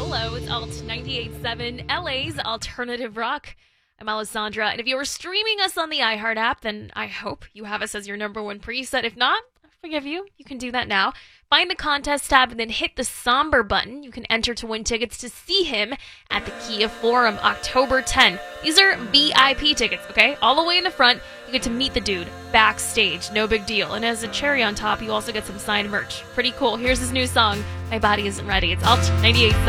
Hello, it's Alt 98.7, LA's alternative rock. I'm Alessandra, and if you are streaming us on the iHeart app, then I hope you have us as your number one preset. If not, I forgive you. You can do that now. Find the contest tab and then hit the somber button. You can enter to win tickets to see him at the Kia Forum October 10. These are VIP tickets, okay? All the way in the front, you get to meet the dude backstage. No big deal. And as a cherry on top, you also get some signed merch. Pretty cool. Here's his new song, My Body Isn't Ready. It's Alt 98.7.